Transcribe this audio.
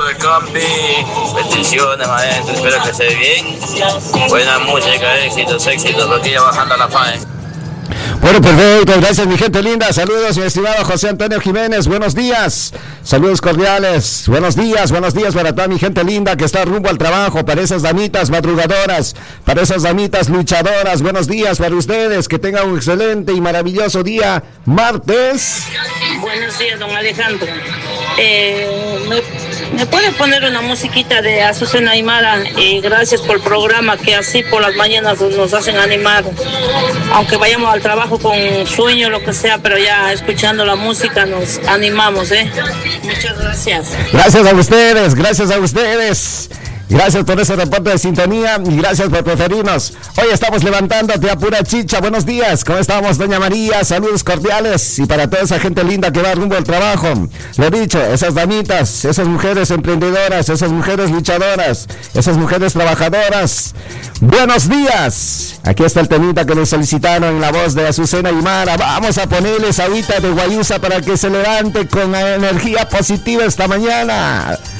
de Campi. Bendiciones, maestro. Espero que esté bien. Buena música, éxitos. Aquí ya bajando la FAE. Bueno, perfecto, gracias mi gente linda, saludos mi estimado José Antonio Jiménez, buenos días, saludos cordiales, buenos días para toda mi gente linda que está rumbo al trabajo, para esas damitas madrugadoras, para esas damitas luchadoras, buenos días para ustedes, que tengan un excelente y maravilloso día, martes. Buenos días, don Alejandro. ¿Me puede poner una musiquita de Azucena Aymara? Gracias por el programa, que así por las mañanas nos hacen animar, aunque vayamos al trabajo con sueño, lo que sea, pero ya escuchando la música nos animamos, Muchas gracias. Gracias a ustedes, Gracias por ese reporte de sintonía y gracias por preferirnos. Hoy estamos levantándote a pura chicha. Buenos días, ¿cómo estamos, doña María? Saludos cordiales y para toda esa gente linda que va rumbo al trabajo. Lo dicho, esas damitas, esas mujeres emprendedoras, esas mujeres luchadoras, esas mujeres trabajadoras. Buenos días. Aquí está el temita que nos solicitaron en la voz de Azucena Aymara. Vamos a ponerles agüita de guayusa para que se levante con energía positiva esta mañana.